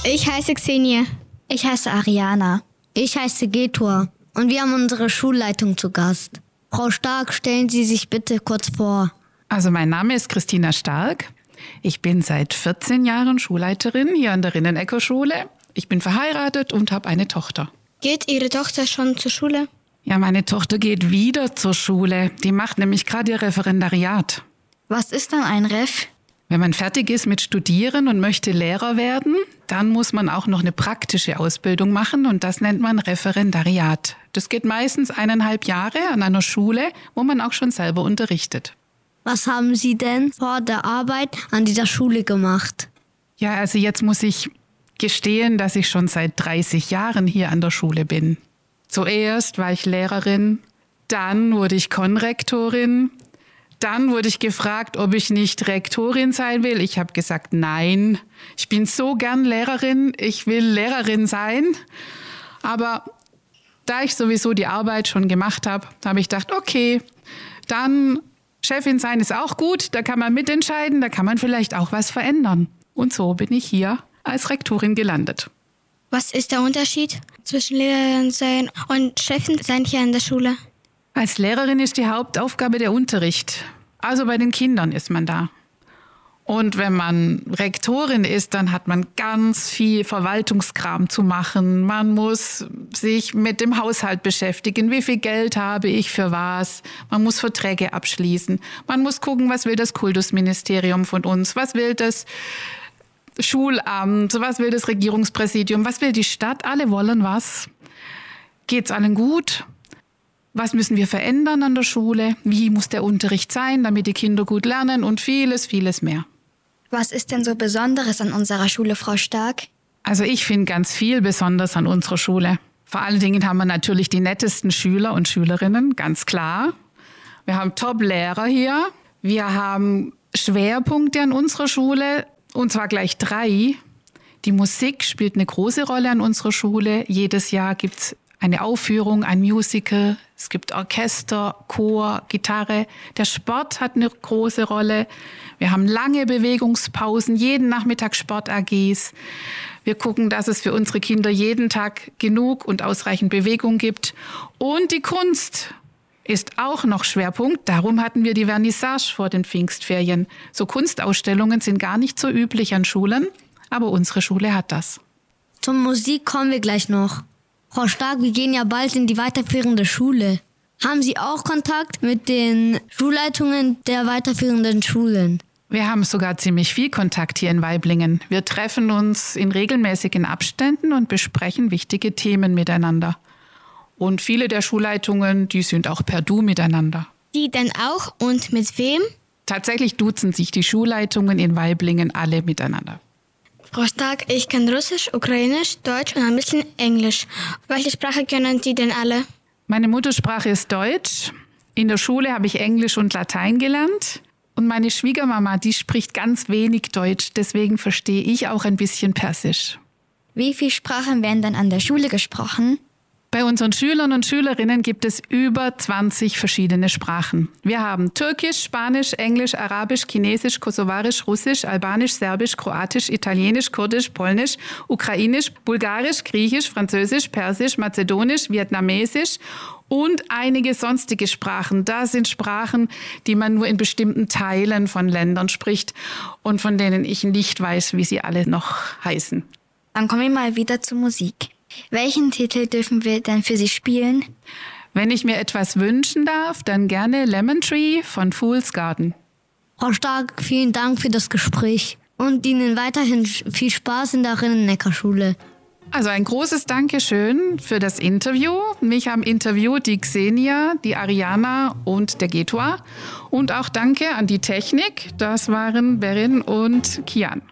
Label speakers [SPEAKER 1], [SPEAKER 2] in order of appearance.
[SPEAKER 1] Ich heiße Xenia.
[SPEAKER 2] Ich heiße Ariana.
[SPEAKER 3] Ich heiße Getor und wir haben unsere Schulleitung zu Gast. Frau Stark, stellen Sie sich bitte kurz vor.
[SPEAKER 4] Also mein Name ist Christina Stark. Ich bin seit 14 Jahren Schulleiterin hier an der Rinnenecker-Schule. Ich bin verheiratet und habe eine Tochter.
[SPEAKER 1] Geht Ihre Tochter schon zur Schule?
[SPEAKER 4] Ja, meine Tochter geht wieder zur Schule. Die macht nämlich gerade ihr Referendariat.
[SPEAKER 2] Was ist dann ein Ref?
[SPEAKER 4] Wenn man fertig ist mit Studieren und möchte Lehrer werden, dann muss man auch noch eine praktische Ausbildung machen und das nennt man Referendariat. Das geht meistens 1,5 Jahre an einer Schule, wo man auch schon selber unterrichtet.
[SPEAKER 3] Was haben Sie denn vor der Arbeit an dieser Schule gemacht?
[SPEAKER 4] Ja, also jetzt muss ich gestehen, dass ich schon seit 30 Jahren hier an der Schule bin. Zuerst war ich Lehrerin, dann wurde ich Konrektorin. Dann wurde ich gefragt, ob ich nicht Rektorin sein will. Ich habe gesagt, nein. Ich bin so gern Lehrerin, ich will Lehrerin sein. Aber da ich sowieso die Arbeit schon gemacht habe, habe ich gedacht, okay, dann Chefin sein ist auch gut. Da kann man mitentscheiden, da kann man vielleicht auch was verändern. Und so bin ich hier als Rektorin gelandet.
[SPEAKER 1] Was ist der Unterschied zwischen Lehrerin sein und Chefin sein hier an der Schule?
[SPEAKER 4] Als Lehrerin ist die Hauptaufgabe der Unterricht. Also bei den Kindern ist man da. Und wenn man Rektorin ist, dann hat man ganz viel Verwaltungskram zu machen. Man muss sich mit dem Haushalt beschäftigen. Wie viel Geld habe ich für was? Man muss Verträge abschließen. Man muss gucken, was will das Kultusministerium von uns? Was will das Schulamt? Was will das Regierungspräsidium? Was will die Stadt? Alle wollen was. Geht's allen gut? Was müssen wir verändern an der Schule? Wie muss der Unterricht sein, damit die Kinder gut lernen und vieles, vieles mehr.
[SPEAKER 2] Was ist denn so Besonderes an unserer Schule, Frau Stark?
[SPEAKER 4] Also ich finde ganz viel besonders an unserer Schule. Vor allen Dingen haben wir natürlich die nettesten Schüler und Schülerinnen, ganz klar. Wir haben Top-Lehrer hier. Wir haben Schwerpunkte an unserer Schule, und zwar gleich 3. Die Musik spielt eine große Rolle an unserer Schule. Jedes Jahr gibt's eine Aufführung, ein Musical, es gibt Orchester, Chor, Gitarre. Der Sport hat eine große Rolle. Wir haben lange Bewegungspausen, jeden Nachmittag Sport-AGs. Wir gucken, dass es für unsere Kinder jeden Tag genug und ausreichend Bewegung gibt. Und die Kunst ist auch noch Schwerpunkt. Darum hatten wir die Vernissage vor den Pfingstferien. So Kunstausstellungen sind gar nicht so üblich an Schulen, aber unsere Schule hat das.
[SPEAKER 3] Zur Musik kommen wir gleich noch. Frau Stark, wir gehen ja bald in die weiterführende Schule. Haben Sie auch Kontakt mit den Schulleitungen der weiterführenden Schulen?
[SPEAKER 4] Wir haben sogar ziemlich viel Kontakt hier in Waiblingen. Wir treffen uns in regelmäßigen Abständen und besprechen wichtige Themen miteinander. Und viele der Schulleitungen, die sind auch per Du miteinander.
[SPEAKER 1] Die denn auch und mit wem?
[SPEAKER 4] Tatsächlich duzen sich die Schulleitungen in Waiblingen alle miteinander.
[SPEAKER 1] Frau Stark, ich kann Russisch, Ukrainisch, Deutsch und ein bisschen Englisch. Welche Sprache können Sie denn alle?
[SPEAKER 4] Meine Muttersprache ist Deutsch. In der Schule habe ich Englisch und Latein gelernt. Und meine Schwiegermama, die spricht ganz wenig Deutsch. Deswegen verstehe ich auch ein bisschen Persisch.
[SPEAKER 2] Wie viele Sprachen werden dann an der Schule gesprochen?
[SPEAKER 4] Bei unseren Schülern und Schülerinnen gibt es über 20 verschiedene Sprachen. Wir haben Türkisch, Spanisch, Englisch, Arabisch, Chinesisch, Kosovarisch, Russisch, Albanisch, Serbisch, Kroatisch, Italienisch, Kurdisch, Polnisch, Ukrainisch, Bulgarisch, Griechisch, Französisch, Persisch, Mazedonisch, Vietnamesisch und einige sonstige Sprachen. Das sind Sprachen, die man nur in bestimmten Teilen von Ländern spricht und von denen ich nicht weiß, wie sie alle noch heißen.
[SPEAKER 2] Dann kommen wir mal wieder zur Musik. Welchen Titel dürfen wir denn für Sie spielen?
[SPEAKER 4] Wenn ich mir etwas wünschen darf, dann gerne Lemon Tree von Fool's Garden.
[SPEAKER 3] Frau Stark, vielen Dank für das Gespräch und Ihnen weiterhin viel Spaß in der Rinnenecker-Schule.
[SPEAKER 4] Also ein großes Dankeschön für das Interview. Mich haben interviewt die Xenia, die Ariana und der Getor. Und auch danke an die Technik. Das waren Berin und Kian.